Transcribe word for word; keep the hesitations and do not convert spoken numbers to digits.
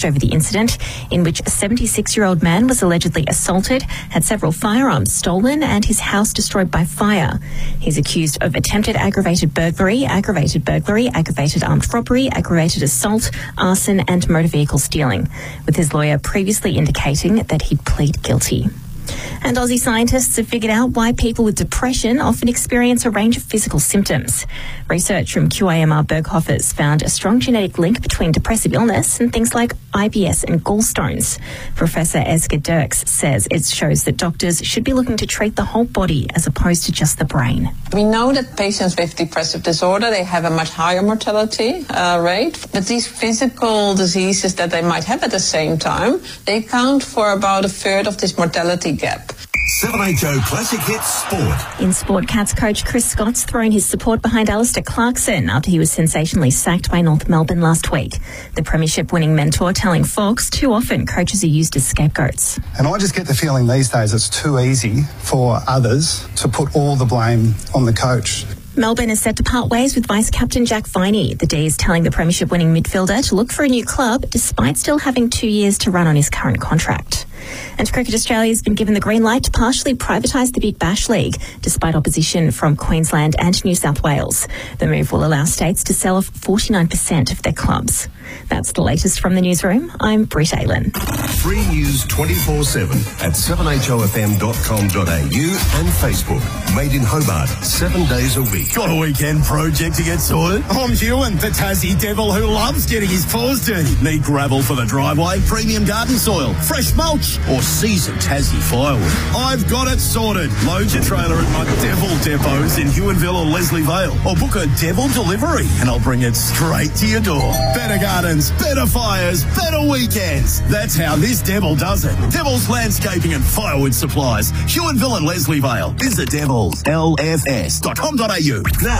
over the incident in which a seventy-six-year-old man was allegedly assaulted, had several firearms stolen and his house destroyed by fire. He's accused of attempted aggravated burglary, aggravated burglary, aggravated armed robbery, aggravated assault, arson and motor vehicle stealing, with his lawyer previously indicating that he'd plead guilty. And Aussie scientists have figured out why people with depression often experience a range of physical symptoms. Research from Q I M R Berghoffers found a strong genetic link between depressive illness and things like I B S and gallstones. Professor Eske Dirks says it shows that doctors should be looking to treat the whole body as opposed to just the brain. We know that patients with depressive disorder, they have a much higher mortality uh, rate, but these physical diseases that they might have at the same time, they account for about a third of this mortality gap. seven H O Classic Hits Sport. In sport, Cats coach Chris Scott's thrown his support behind Alistair Clarkson after he was sensationally sacked by North Melbourne last week. The premiership-winning mentor telling Fox too often coaches are used as scapegoats. And I just get the feeling these days it's too easy for others to put all the blame on the coach. Melbourne is set to part ways with vice-captain Jack Viney. The D is telling the premiership-winning midfielder to look for a new club despite still having two years to run on his current contract. And Cricket Australia has been given the green light to partially privatise the Big Bash League, despite opposition from Queensland and New South Wales. The move will allow states to sell off forty-nine percent of their clubs. That's the latest from the newsroom. I'm Britt Aylan. Free news twenty-four seven at seven h o f m dot com dot a u and Facebook. Made in Hobart, seven days a week. Got a weekend project to get sorted? I'm Ewan, the Tassie devil who loves getting his paws dirty. Need gravel for the driveway, premium garden soil, fresh mulch, or seasoned Tassie firewood? I've got it sorted. Load your trailer at my devil depots in Ewanville or Leslie Vale, or book a devil delivery and I'll bring it straight to your door. Better gardens, better fires, better weekends. That's how this devil does it. Devil's Landscaping and Firewood Supplies, Ewanville and Leslie Vale. Visit devils l f s dot com dot a u. Now,